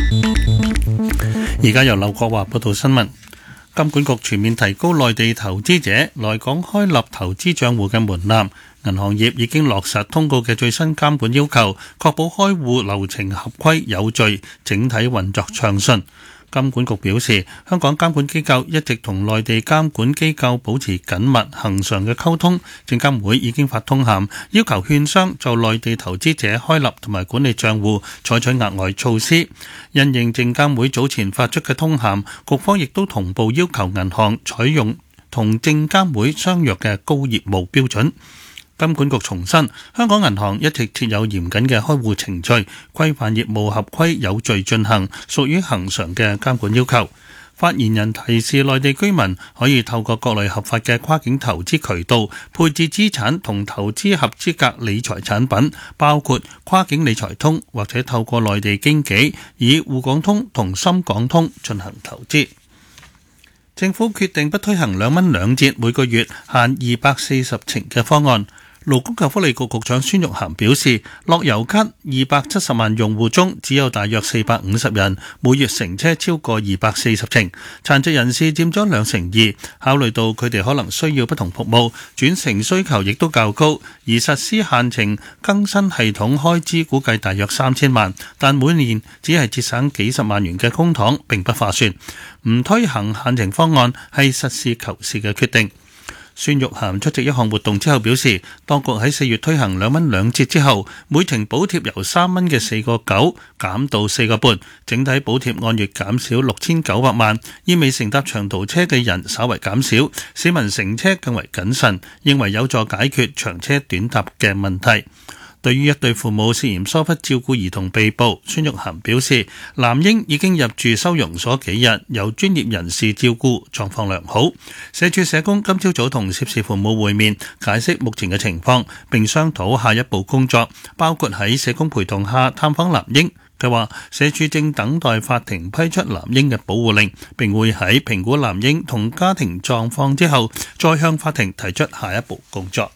而家由劉國華報道新聞。金管局全面提高內地投資者來港開立投資帳戶嘅門檻，銀行業已經落實通告嘅最新監管要求，確保開戶流程合規有序，整體運作暢順。金管局表示，香港監管機構一直同內地監管機構保持緊密恆常嘅溝通，證監會已經發通函要求券商就內地投資者開立同埋管理帳戶採取額外措施。因應證監會早前發出嘅通函，局方亦都同步要求銀行採用同證監會相若嘅高業務標準。金管局重申，香港銀行一直設有嚴謹嘅開戶程序，規範業務合規有序進行，屬於恆常嘅監管要求。發言人提示內地居民可以透過各類合法嘅跨境投資渠道配置資產同投資合資格理財產品，包括跨境理財通或者透過內地經紀以滬港通同深港通進行投資。政府決定不推行2蚊2折每個月限240程嘅方案。勞工及福利局局長孫玉菡表示，樂悠卡270萬用戶中，只有大約450人每月乘車超過240程，殘疾人士佔咗2成2。考慮到佢哋可能需要不同服務，轉乘需求亦都較高，而實施限程更新系統開支估計大約3000萬，但每年只係節省幾十萬元嘅公帑，並不划算。唔推行限程方案係實事求是嘅決定。孫玉菡出席一項活動之後表示，當局喺4月推行2蚊2折之後，每程補貼由3蚊嘅4.9減到4.5，整體補貼按月減少6900萬，意味乘搭長途車嘅人稍為減少，市民乘車更為謹慎，認為有助解決長車短搭嘅問題。對於一對父母涉嫌疏忽照顧兒童被捕，孫玉菡表示，男嬰已經入住收容所幾日，由專業人士照顧，狀況良好。社署社工今朝早同涉事父母會面，解釋目前嘅情況，並商討下一步工作，包括喺社工陪同下探訪男嬰。佢話社署正等待法庭批出男嬰嘅保護令，並會喺評估男嬰同家庭狀況之後，再向法庭提出下一步工作。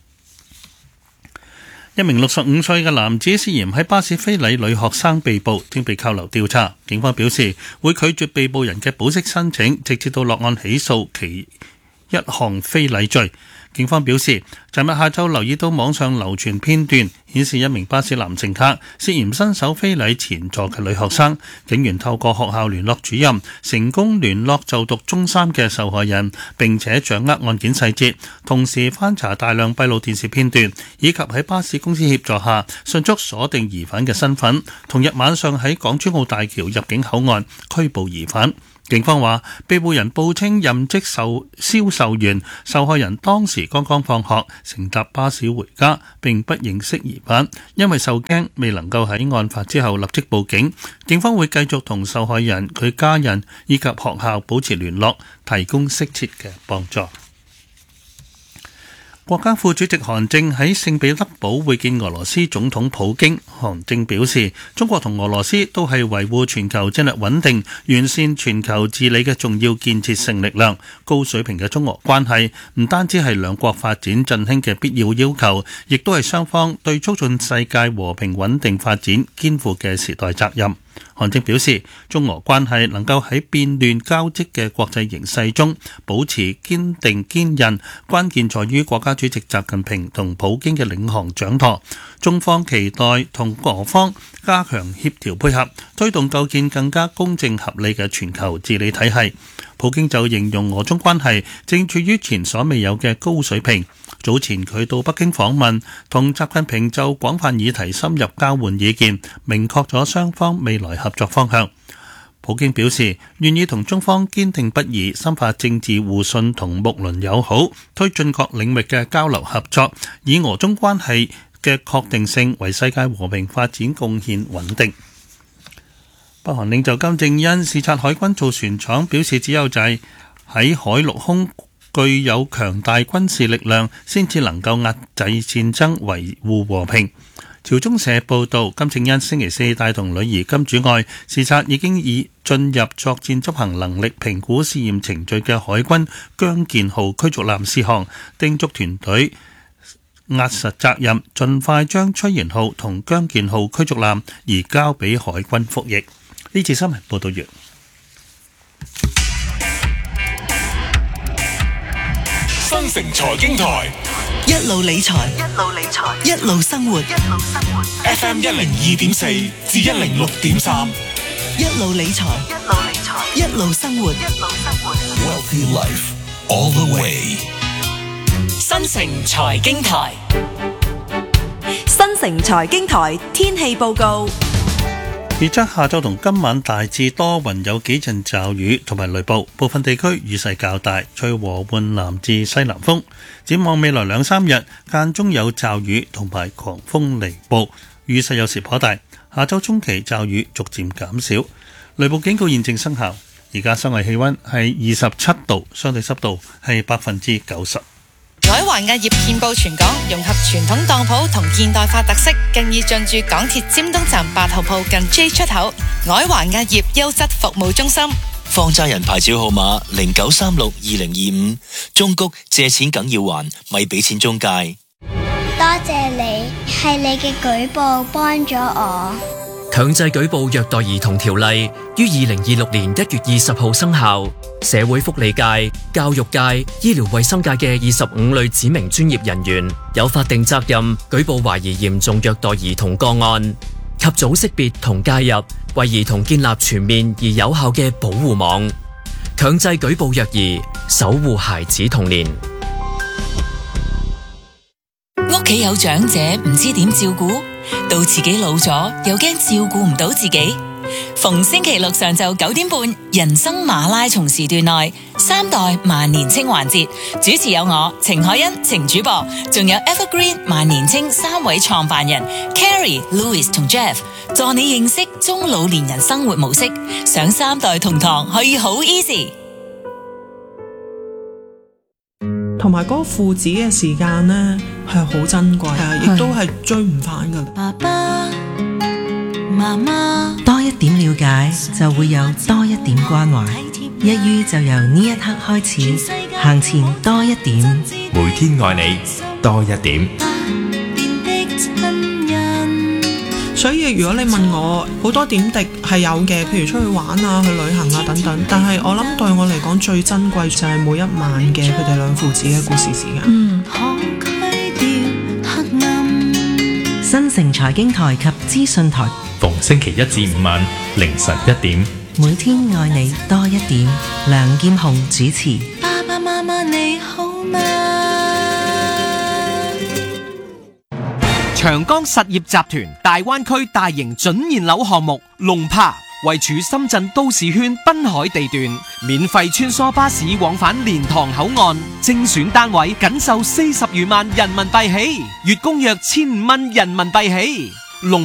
一名65歲嘅男子涉嫌喺巴士非禮女學生被捕，正被扣留調查。警方表示會拒絕被捕人嘅保釋申請，直至到落案起訴其一項非禮罪。警方表示，尋日下晝留意到網上流傳片段，顯示一名巴士男乘客涉嫌伸手非禮前座嘅女學生。警員透過學校聯絡主任，成功聯絡就讀中三嘅受害人，並且掌握案件細節，同時翻查大量閉路電視片段，以及喺巴士公司協助下，迅速鎖定疑犯嘅身份。同日晚上喺港珠澳大橋入境口岸拘捕疑犯。警方話，被捕人報稱任職銷售員，受害人當時剛剛放學，乘搭巴士回家，並不認識疑犯，因為受驚未能夠喺案發之後立即報警。警方會繼續同受害人、佢家人以及學校保持聯絡，提供適切嘅幫助。國家副主席韓正喺聖彼得堡會見俄羅斯總統普京。韓正表示，中國同俄羅斯都係維護全球戰略穩定、完善全球治理嘅重要建設性力量。高水平嘅中俄關係唔單止係兩國發展振興嘅必要要求，亦都係雙方對促進世界和平穩定發展肩負嘅時代責任。韓正表示，中俄關係能夠喺變亂交織嘅國際形勢中保持堅定堅韌，關鍵在於國家主席習近平同普京嘅領航掌舵。中方期待同俄方加強協調配合，推動構建更加公正合理嘅全球治理體系。普京就形容俄中關係正處於前所未有嘅高水平。早前佢到北京訪問，同習近平就廣泛議題深入交換意見，明確咗雙方未來合作方向。普京表示願意同中方堅定不移深化政治互信同睦鄰友好，推進各領域嘅交流合作，以俄中關係嘅確定性為世界和平發展貢獻穩定。北韓領袖金正恩視察海軍造船廠，表示只有就係喺海陸空具有強大軍事力量，先至能夠壓制戰爭、維護和平。朝中社報導，金正恩星期四帶同女兒金主愛視察已經進入作戰執行能力評估試驗程序嘅海軍姜建號驅逐艦試航，叮囑團隊壓實責任，盡快將崔賢號同姜建號驅逐艦移交俾海軍服役。 呢次新聞報道完。 新城財經台， 一路理財，一路生活。 FM 102.4至106.3， 一路理財，一路生活。 Wealthy Life all the way。 新城財經台， 新城財經台天氣報告。 預測下晝同今晚大致多雲，有幾陣驟雨同埋雷暴，部分地區雨勢較大，吹和緩南至西南風。展望未來2-3日，間中有驟雨同埋狂風雷暴，雨勢有時頗大。下週中期驟雨逐漸減少，雷暴警告現正生效。而家室外氣溫係27度，相對濕度係90%。 海環藝業遍佈全港，融合傳統當鋪同現代化特色，更已進駐港鐵尖東站8號鋪近 J 出口。海環藝業優質服務中心， 放債人牌照號碼09362025，中谷借錢梗要還，咪俾錢中介。 多謝你，係你嘅舉報幫咗我。 強制舉報虐待兒童條例於2026年1月20號生效。社會福利界、教育界、醫療衛生界嘅25類指明專業人員有法定責任舉報懷疑嚴重虐待兒童個案，及早識別同介入，為兒童建立全面而有效嘅保護網。強制舉報虐兒，守護孩子童年。 屋企有長者唔知點照顧，到自己老咗又驚照顧唔到自己。逢星期六上晝9點半，人生馬拉松時段內3代萬年青環節，主持有我程海欣、程主播，仲有 Evergreen 萬年青3位創辦人 Carrie、Louis 同 Jeff， 助你認識中老年人生活模式。上3代同堂可以好 easy。 同埋嗰個父子嘅時間呢，係好珍貴，亦都係追唔返噶。 爸爸媽媽，多一點了解，就會有多一點關懷。一於就由呢一刻開始，行前多一點， 每天愛你多一點。 所以如果你問我，好多點滴係有嘅，譬如出去玩啊、去旅行啊等等。但係我諗對我嚟講最珍貴就係每一晚嘅佢哋兩父子嘅故事時間。 新城財經台及資訊台， 逢星期1至5晚凌晨1點， 每天愛你多一點。梁劍虹主持。 爸爸媽媽你好嗎？ 長江實業集團大灣區大型準現樓項目龍柏，位處深圳都市圈濱海地段，免費穿梭巴士往返蓮塘口岸，精選單位僅售40餘萬人民幣起，月供約1500蚊人民幣起。